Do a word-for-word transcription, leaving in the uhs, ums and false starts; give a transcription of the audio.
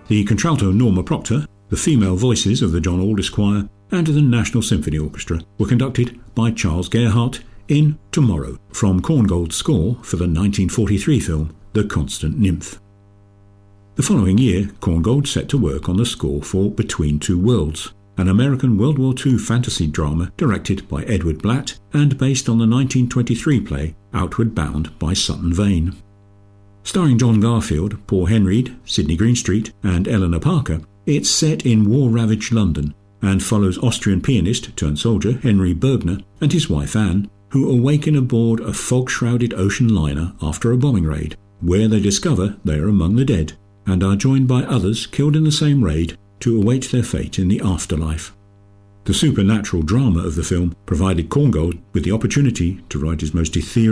The contralto Norma Proctor, the female voices of the John Aldis Choir, and the National Symphony Orchestra were conducted by Charles Gerhardt in Tomorrow, from Korngold's score for the nineteen forty-three film The Constant Nymph. The following year, Korngold set to work on the score for Between Two Worlds, an American World War Two fantasy drama directed by Edward Blatt and based on the nineteen twenty-three play Outward Bound by Sutton Vane. Starring John Garfield, Paul Henreid, Sidney Greenstreet and Eleanor Parker, it's set in war-ravaged London and follows Austrian pianist turned soldier Henry Bergner and his wife Anne, who awaken aboard a fog-shrouded ocean liner after a bombing raid, where they discover they are among the dead and are joined by others killed in the same raid to await their fate in the afterlife. The supernatural drama of the film provided Korngold with the opportunity to write his most ethereal